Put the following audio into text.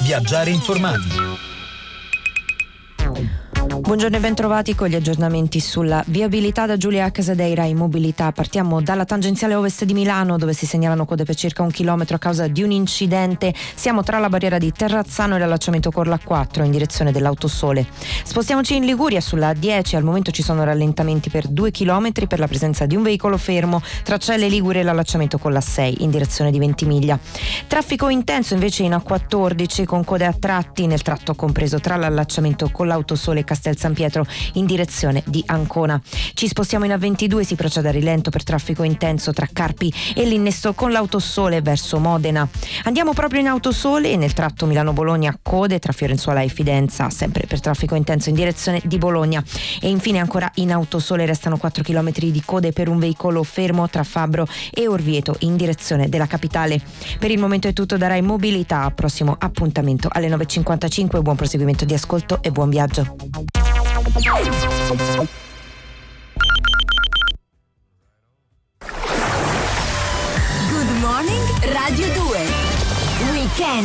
Viaggiare informati. Buongiorno e bentrovati con gli aggiornamenti sulla viabilità da Giulia Casadeira in mobilità. Partiamo dalla tangenziale ovest di Milano, dove si segnalano code per circa 1 chilometro a causa di un incidente. Siamo tra la barriera di Terrazzano e l'allacciamento con la 4 in direzione dell'Autosole. Spostiamoci in Liguria sulla A10, al momento ci sono rallentamenti per 2 chilometri per la presenza di un veicolo fermo tra Celle Ligure e l'allacciamento con la 6 in direzione di Ventimiglia. Traffico intenso invece in A14 con code a tratti nel tratto compreso tra l'allacciamento con l'Autosole e Castel San Pietro in direzione di Ancona. Ci spostiamo in A22, si procede a rilento per traffico intenso tra Carpi e l'innesto con l'Autosole verso Modena. Andiamo proprio in Autosole e nel tratto Milano-Bologna code tra Fiorenzuola e Fidenza, sempre per traffico intenso in direzione di Bologna. E infine ancora in Autosole restano 4 km di code per un veicolo fermo tra Fabbro e Orvieto in direzione della capitale. Per il momento è tutto da Rai Mobilità, prossimo appuntamento alle 9.55, buon proseguimento di ascolto e buon viaggio. Good morning Radio 2 Weekend.